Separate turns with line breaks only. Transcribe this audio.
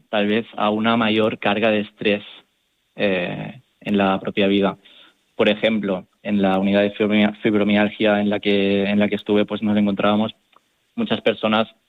tal vez a una mayor carga de estrés en la propia vida. Por ejemplo, en la unidad de fibromialgia en la que estuve, pues nos encontrábamos muchas personas